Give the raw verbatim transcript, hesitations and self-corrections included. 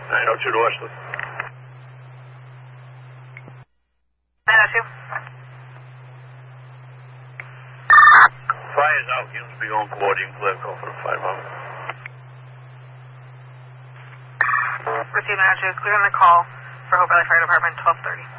nine oh two to Wesley. nine oh two. Fire's out. Units be on coordinating clear call for the five hour. Receive nine oh two. Clear on the call for Hope Valley Fire Department, twelve thirty.